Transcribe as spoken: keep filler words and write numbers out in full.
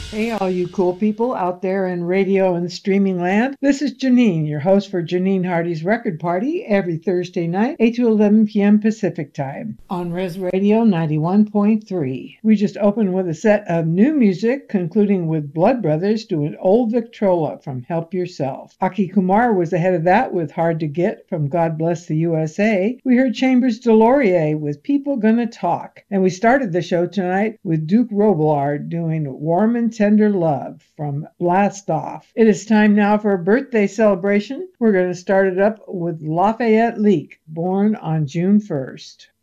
Hey, all you cool people out there in radio and streaming land. This is Janine, your host for Janine Hardy's Record Party every Thursday night, eight to eleven p.m. Pacific Time on Res Radio ninety-one point three. We just opened with a set of new music, concluding with Blood Brothers doing Old Victrola from Help Yourself. Aki Kumar was ahead of that with Hard to Get from God Bless the U S A. We heard Chambers Delorier with People Gonna Talk. And we started the show tonight with Duke Robillard doing Warm and Tender Love from Blast Off. It is time now for a birthday celebration. We're going to start it up with Lafayette Leak, born on June first.